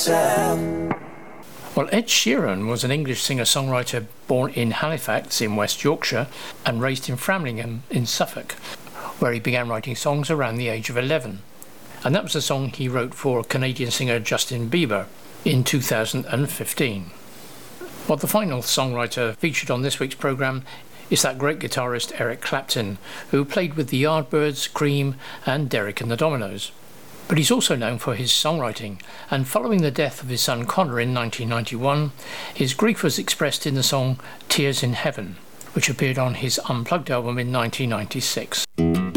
yourself. Well, Ed Sheeran was an English singer-songwriter born in Halifax in West Yorkshire and raised in Framlingham in Suffolk, where he began writing songs around the age of 11. And that was a song he wrote for Canadian singer Justin Bieber in 2015. Well, the final songwriter featured on this week's programme is that great guitarist Eric Clapton, who played with the Yardbirds, Cream and Derek and the Dominos. But he's also known for his songwriting, and following the death of his son Connor in 1991, his grief was expressed in the song Tears in Heaven, which appeared on his Unplugged album in 1996.